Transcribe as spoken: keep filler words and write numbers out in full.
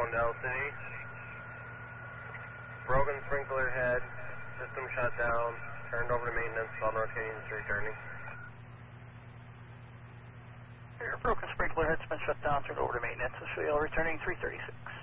Ground L City. Broken sprinkler head, system shut down, turned over to maintenance, on rotating is returning. Your broken sprinkler head's been shut down, turned over to maintenance, S V L returning three thirty-six.